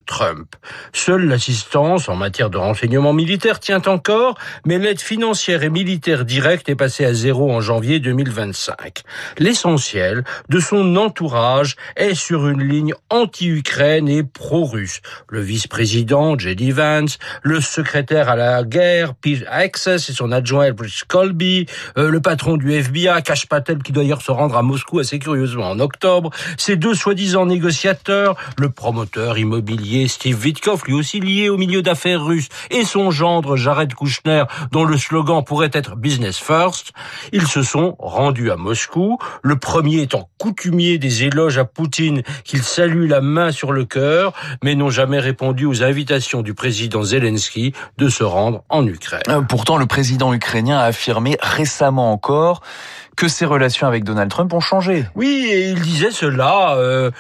Trump. Seule l'assistance en matière de renseignement militaire tient encore, mais l'aide financière et militaire directe est passée à zéro en janvier 2025. L'essentiel de son entourage est sur une ligne anti-Ukraine et pro-russe. Le vice-président, J.D. Vance, le secrétaire à la guerre, Pete Hegseth et son adjoint Elbridge Colby, le patron du FBI, Kash Patel, qui doit d'ailleurs se rendre à Moscou assez curieusement en octobre, ces deux soi-disant négociateurs, le promoteur immobilier Steve Witkoff, lui aussi lié au milieu d'affaires russe, et son gendre Jared Kushner, dont le slogan pourrait être Business First, ils se sont rendus à Moscou, le premier étant coutumier des éloges à Poutine qu'il salue la main sur le cœur, mais n'ont jamais répondu aux invitations du président Zelensky de se rendre en Ukraine. Pourtant, le président ukrainien a affirmé récemment encore que ses relations avec Donald Trump ont changé. Oui, et il disait cela,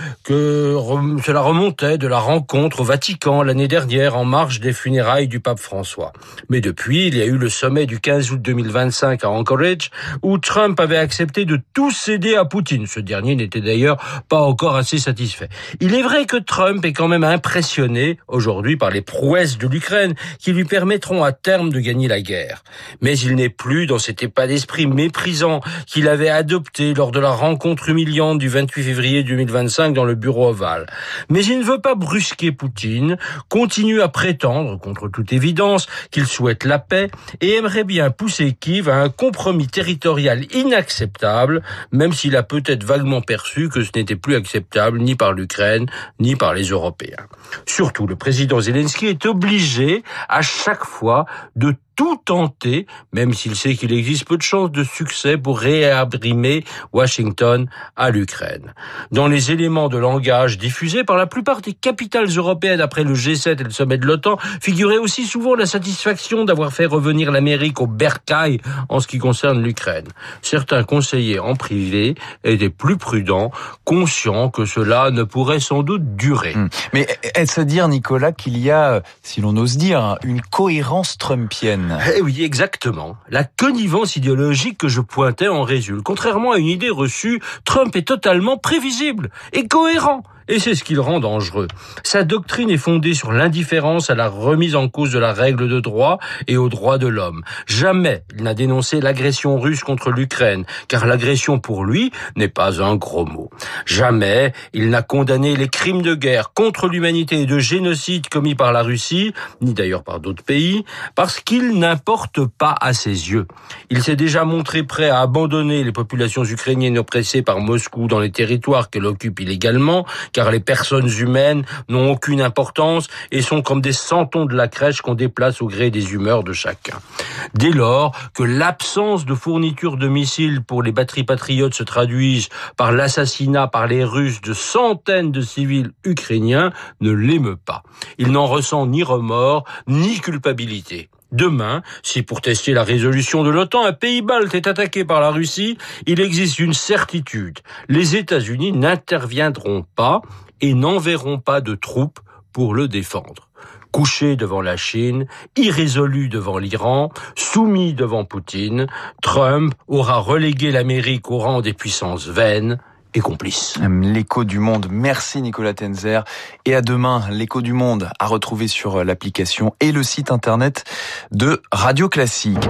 cela remontait de la rencontre au Vatican l'année dernière en marge des funérailles du pape François. Mais depuis, il y a eu le sommet du 15 août 2025 à Anchorage, où Trump avait accepté de tout céder à Poutine. Ce dernier n'était d'ailleurs pas encore assez satisfait. Il est vrai que Trump est quand même impressionné aujourd'hui par les prouesses de l'Ukraine qui lui permettront à terme de gagner la guerre. Mais il n'est plus dans cet état d'esprit méprisant qu'il avait adopté lors de la rencontre humiliante du 28 février 2025 dans le bureau ovale. Mais il ne veut pas brusquer Poutine, continue à prétendre, contre toute évidence, qu'il souhaite la paix et aimerait bien pousser Kiev à un compromis territorial inacceptable, même s'il a peut-être vaguement perçu que ce n'était plus acceptable ni par l'Ukraine, ni par les Européens. Surtout, le président Zelensky est obligé, à chaque fois, de tout tenter, même s'il sait qu'il existe peu de chances de succès pour réabrimer Washington à l'Ukraine. Dans les éléments de langage diffusés par la plupart des capitales européennes après le G7 et le sommet de l'OTAN, figurait aussi souvent la satisfaction d'avoir fait revenir l'Amérique au bercail en ce qui concerne l'Ukraine. Certains conseillers en privé étaient plus prudents, conscients que cela ne pourrait sans doute durer. Mais est-ce à dire, Nicolas, qu'il y a, si l'on ose dire, une cohérence trumpienne ? Eh oui, exactement. La connivence idéologique que je pointais en résulte. Contrairement à une idée reçue, Trump est totalement prévisible et cohérent. Et c'est ce qui le rend dangereux. Sa doctrine est fondée sur l'indifférence à la remise en cause de la règle de droit et aux droits de l'homme. Jamais il n'a dénoncé l'agression russe contre l'Ukraine, car l'agression pour lui n'est pas un gros mot. Jamais il n'a condamné les crimes de guerre contre l'humanité et de génocide commis par la Russie, ni d'ailleurs par d'autres pays, parce qu'il n'importe pas à ses yeux. Il s'est déjà montré prêt à abandonner les populations ukrainiennes oppressées par Moscou dans les territoires qu'elle occupe illégalement, car les personnes humaines n'ont aucune importance et sont comme des santons de la crèche qu'on déplace au gré des humeurs de chacun. Dès lors que l'absence de fourniture de missiles pour les batteries patriotes se traduise par l'assassinat par les Russes de centaines de civils ukrainiens, ne l'émeut pas. Il n'en ressent ni remords, ni culpabilité. Demain, si pour tester la résolution de l'OTAN, un pays balte est attaqué par la Russie, il existe une certitude. Les États-Unis n'interviendront pas et n'enverront pas de troupes pour le défendre. Couché devant la Chine, irrésolu devant l'Iran, soumis devant Poutine, Trump aura relégué l'Amérique au rang des puissances vaines et complices. L'écho du monde. Merci Nicolas Tenzer. Et à demain, l'écho du monde à retrouver sur l'application et le site internet de Radio Classique.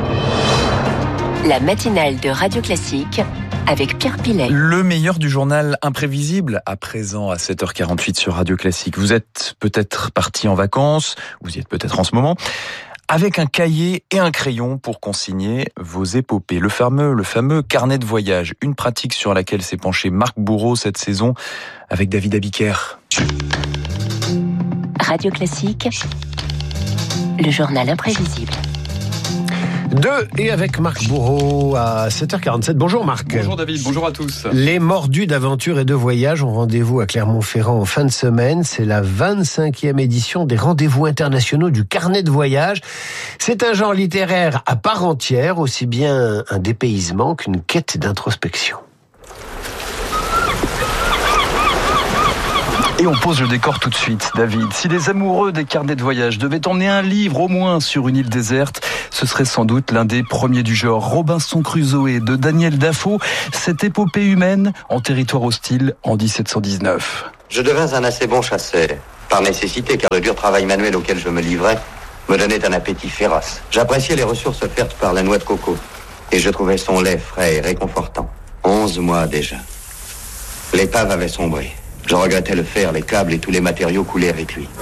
La matinale de Radio Classique avec Pierre Pilet. Le meilleur du journal imprévisible, à présent à 7h48 sur Radio Classique. Vous êtes peut-être parti en vacances, vous y êtes peut-être en ce moment, avec un cahier et un crayon pour consigner vos épopées. Le fameux carnet de voyage, une pratique sur laquelle s'est penché Marc Bourreau cette saison avec David Abiker. Radio Classique, le journal imprévisible. Et avec Marc Bourreau à 7h47. Bonjour Marc. Bonjour David, bonjour à tous. Les mordus d'aventure et de voyage ont rendez-vous à Clermont-Ferrand en fin de semaine. C'est la 25e édition des rendez-vous internationaux du carnet de voyage. C'est un genre littéraire à part entière, aussi bien un dépaysement qu'une quête d'introspection. Et on pose le décor tout de suite, David. Si les amoureux des carnets de voyage devaient emmener un livre au moins sur une île déserte, ce serait sans doute l'un des premiers du genre. Robinson Crusoe de Daniel Dafoe, cette épopée humaine en territoire hostile en 1719. Je devins un assez bon chasseur. Par nécessité, car le dur travail manuel auquel je me livrais me donnait un appétit féroce. J'appréciais les ressources offertes par la noix de coco, et je trouvais son lait frais et réconfortant. 11 mois déjà. L'épave avait sombré. Je regrettais le fer, les câbles et tous les matériaux coulés avec lui.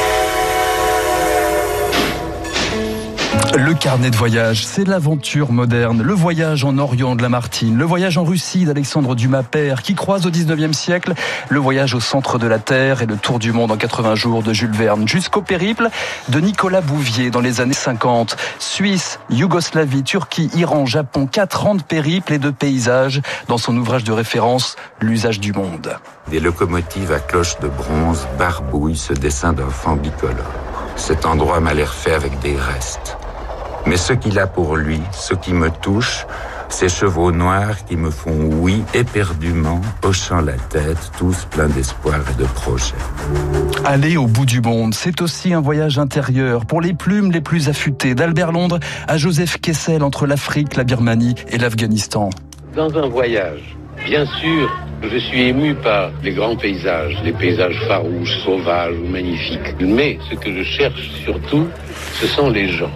Le carnet de voyage, c'est l'aventure moderne, le voyage en Orient de Lamartine, le voyage en Russie d'Alexandre Dumas père, qui croise au 19e siècle, le voyage au centre de la Terre et le tour du monde en 80 jours de Jules Verne, jusqu'au périple de Nicolas Bouvier dans les années 50. Suisse, Yougoslavie, Turquie, Iran, Japon, 4 ans de périple et de paysages dans son ouvrage de référence, L'usage du monde. Des locomotives à cloches de bronze barbouillent ce dessin d'enfant bicolore. Cet endroit m'a l'air fait avec des restes. Mais ce qu'il a pour lui, ce qui me touche, ces chevaux noirs qui me font oui éperdument, hochant la tête, tous pleins d'espoir et de projets. Aller au bout du monde, c'est aussi un voyage intérieur pour les plumes les plus affûtées, d'Albert Londres à Joseph Kessel entre l'Afrique, la Birmanie et l'Afghanistan. Dans un voyage, bien sûr, je suis ému par les grands paysages, les paysages farouches, sauvages ou magnifiques. Mais ce que je cherche surtout, ce sont les gens.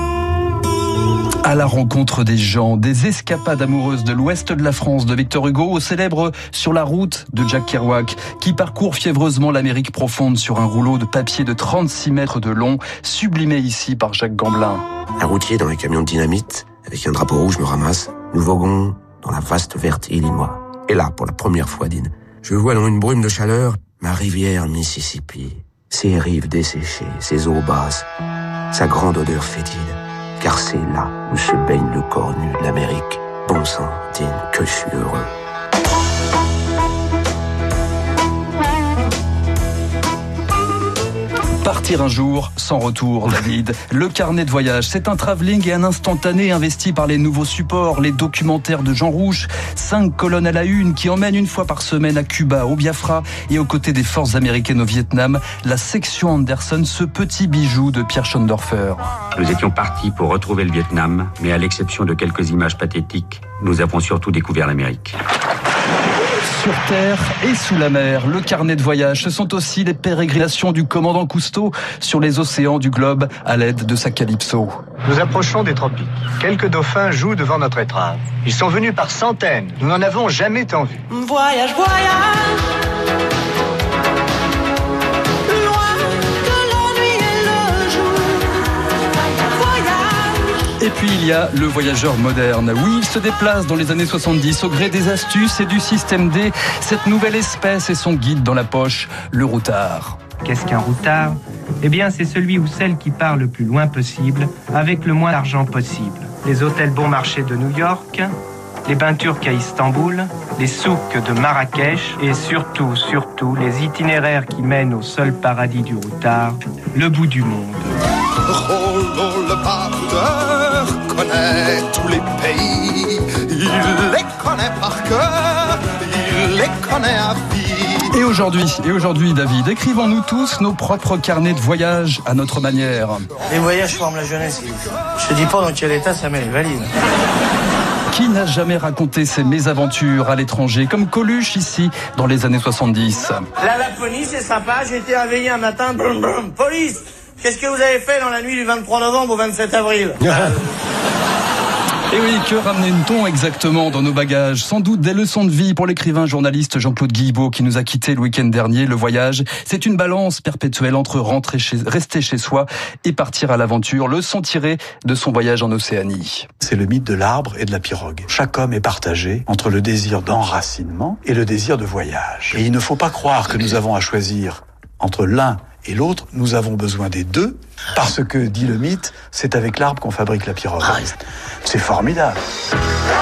À la rencontre des gens, des escapades amoureuses de l'ouest de la France de Victor Hugo au célèbre Sur la route de Jack Kerouac, qui parcourt fiévreusement l'Amérique profonde sur un rouleau de papier de 36 mètres de long, sublimé ici par Jacques Gamblin. Un routier dans un camion de dynamite, avec un drapeau rouge me ramasse. Nous voguons dans la vaste verte Illinois. Et là, pour la première fois, Dean, je vois dans une brume de chaleur ma rivière Mississippi, ses rives desséchées, ses eaux basses, sa grande odeur fétide. Car c'est là où se baigne le corps nu de l'Amérique. Bon sang, Dean, que je suis heureux. Partir un jour, sans retour, David. Le carnet de voyage, c'est un travelling et un instantané investi par les nouveaux supports, les documentaires de Jean Rouch, 5 colonnes à la une qui emmènent une fois par semaine à Cuba, au Biafra et aux côtés des forces américaines au Vietnam, la section Anderson, ce petit bijou de Pierre Schondorfer. Nous étions partis pour retrouver le Vietnam, mais à l'exception de quelques images pathétiques, nous avons surtout découvert l'Amérique. Sur terre et sous la mer, le carnet de voyage, ce sont aussi les pérégrinations du commandant Cousteau sur les océans du globe à l'aide de sa Calypso. Nous approchons des tropiques. Quelques dauphins jouent devant notre étrave. Ils sont venus par centaines. Nous n'en avons jamais tant vu. Voyage, voyage. Et puis il y a le voyageur moderne. Oui, il se déplace dans les années 70 au gré des astuces et du système D. Cette nouvelle espèce et son guide dans la poche, le routard. Qu'est-ce qu'un routard ? Eh bien, c'est celui ou celle qui part le plus loin possible, avec le moins d'argent possible. Les hôtels bon marché de New York, les bains turcs à Istanbul, les souks de Marrakech et surtout, les itinéraires qui mènent au seul paradis du routard, le bout du monde. Rollo le baroudeur connaît tous les pays, il les connaît par cœur, il les connaît à vie. Et aujourd'hui, David, écrivons-nous tous nos propres carnets de voyage à notre manière. Les voyages forment la jeunesse. Je te dis pas dans quel état ça met les valises. Qui n'a jamais raconté ses mésaventures à l'étranger, comme Coluche ici, dans les années 70. La Laponie, c'est sympa, j'ai été réveillé un matin, brum, brum, police. Qu'est-ce que vous avez fait dans la nuit du 23 novembre au 27 avril ? Et oui, que ramène-t-on exactement dans nos bagages ? Sans doute des leçons de vie pour l'écrivain journaliste Jean-Claude Guilbeault qui nous a quittés le week-end dernier. Le voyage, c'est une balance perpétuelle entre rester chez soi et partir à l'aventure. Leçon tirée de son voyage en Océanie. C'est le mythe de l'arbre et de la pirogue. Chaque homme est partagé entre le désir d'enracinement et le désir de voyage. Et il ne faut pas croire que nous avons à choisir entre l'un et l'autre, nous avons besoin des deux, parce que, dit le mythe, c'est avec l'arbre qu'on fabrique la pirogue. C'est formidable.